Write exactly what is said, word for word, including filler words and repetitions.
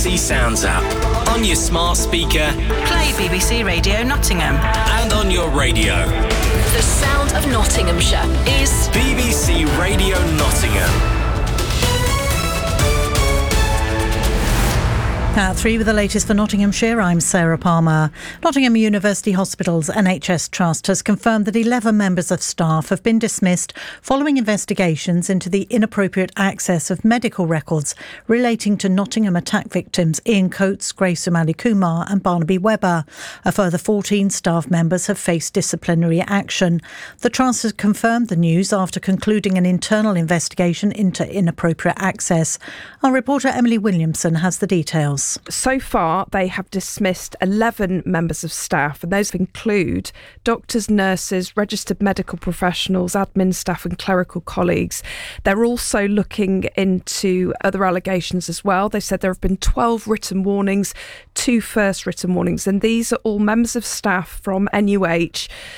B B C Sounds app. On your smart speaker. Play B B C Radio Nottingham. And on your radio. The sound of Nottinghamshire is B B C Radio Nottingham. At three with the latest for Nottinghamshire, I'm Sarah Palmer. Nottingham University Hospitals N H S Trust has confirmed that eleven members of staff have been dismissed following investigations into the inappropriate access of medical records relating to Nottingham attack victims Ian Coates, Grace O'Malley Kumar and Barnaby Webber. A further fourteen staff members have faced disciplinary action. The Trust has confirmed the news after concluding an internal investigation into inappropriate access. Our reporter Emily Williamson has the details. So far, they have dismissed eleven members of staff, and those include doctors, nurses, registered medical professionals, admin staff and clerical colleagues. They're also looking into other allegations as well. They said there have been twelve written warnings, two first written warnings, and these are all members of staff from N U H